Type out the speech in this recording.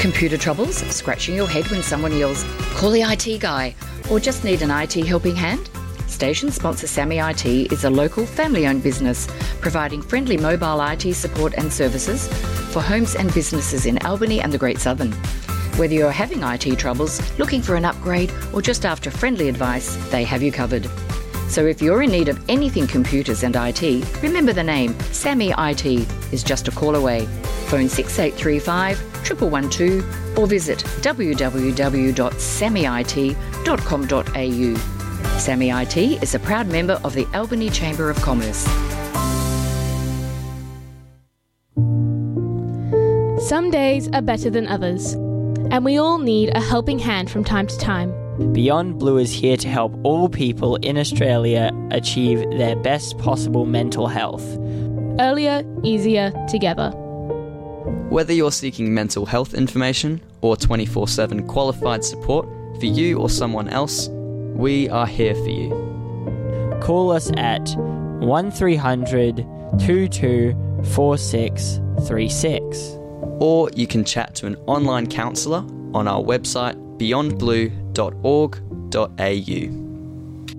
Computer troubles? Scratching your head when someone yells, "Call the IT guy," or just need an IT helping hand? Station sponsor Sammy IT is a local family-owned business providing friendly mobile IT support and services for homes and businesses in Albany and the Great Southern. Whether you're having IT troubles, looking for an upgrade, or just after friendly advice, they have you covered. So if you're in need of anything computers and IT, remember the name Sammy IT is just a call away. Phone 6835 1112 or visit www.sammyit.com.au. Sammy IT is a proud member of the Albany Chamber of Commerce. Some days are better than others, and we all need a helping hand from time to time. Beyond Blue is here to help all people in Australia achieve their best possible mental health. Earlier, easier, together. Whether you're seeking mental health information or 24/7 qualified support for you or someone else, we are here for you. Call us at 1300 22 4636. Or you can chat to an online counsellor on our website beyondblue.org.au.